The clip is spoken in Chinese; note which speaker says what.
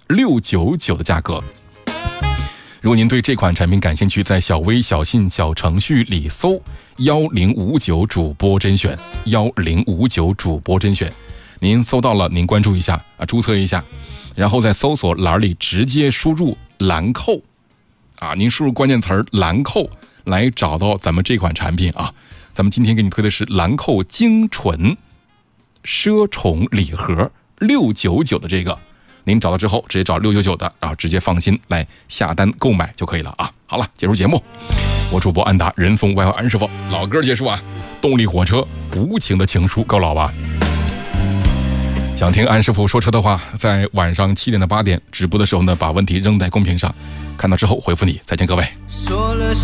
Speaker 1: 699的价格。如果您对这款产品感兴趣，在小微小信小程序里搜1059主播甄选，1059主播甄选，您搜到了，您关注一下啊，注册一下，然后在搜索栏里直接输入兰蔻啊，您输入关键词兰蔻来找到咱们这款产品啊。咱们今天给你推的是兰蔻精纯奢宠礼盒699的这个，您找到之后直接找699的，然后直接放心来下单购买就可以了啊。好了，结束节目，我主播安达，人送外号安师傅，老歌结束啊。动力火车无情的情书够老吧？想听安师傅说车的话，在晚上7点到8点直播的时候呢，把问题扔在公屏上，看到之后回复你。再见各位。